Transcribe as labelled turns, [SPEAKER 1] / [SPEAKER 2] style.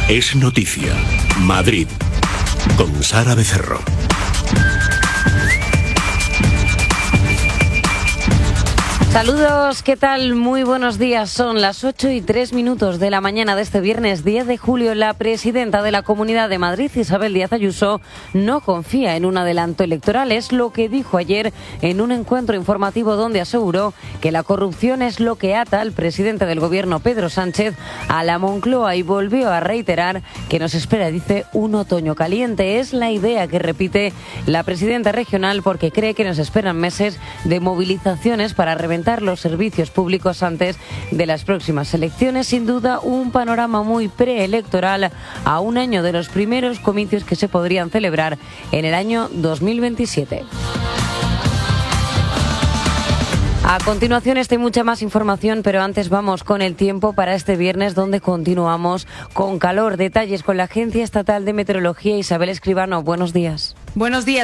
[SPEAKER 1] Es noticia. Madrid. Con Sara Becerro.
[SPEAKER 2] Saludos, ¿qué tal? Muy buenos días. Son las 8:03 de la mañana de este viernes 10 de julio. La presidenta de la Comunidad de Madrid, Isabel Díaz Ayuso, no confía en un adelanto electoral. Es lo que dijo ayer en un encuentro informativo donde aseguró que la corrupción es lo que ata al presidente del gobierno, Pedro Sánchez, a la Moncloa, y volvió a reiterar que nos espera, dice, un otoño caliente. Es la idea que repite la presidenta regional porque cree que nos esperan meses de movilizaciones para reventar los servicios públicos antes de las próximas elecciones. Sin duda, un panorama muy preelectoral a un año de los primeros comicios que se podrían celebrar en el año 2027. A continuación, esta y mucha más información, pero antes vamos con el tiempo para este viernes, donde continuamos con calor. Detalles con la Agencia Estatal de Meteorología. Isabel Escribano, buenos días.
[SPEAKER 3] Buenos días.